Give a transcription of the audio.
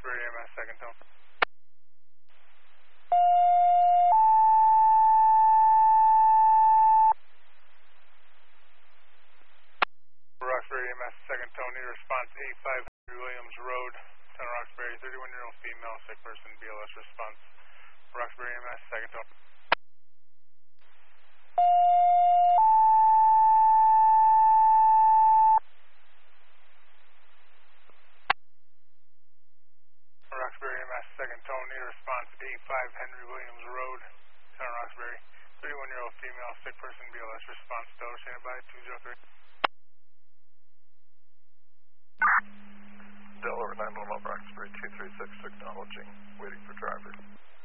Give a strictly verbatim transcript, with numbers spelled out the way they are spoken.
Roxbury E M S, second tone. Roxbury E M S, second tone, need a response eighty-five Henry Williams Road, Town of Roxbury, thirty-one-year-old female, sick person, B L S response. Roxbury E M S, second tone. Roxbury E M S, second tone, need a response eighty-five Henry Williams Road, Town of Roxbury, thirty-one-year-old female, sick person, B L S response. Delaware, standing by, two zero three. Delaware nine one one Roxbury two three six, acknowledging, waiting for driver.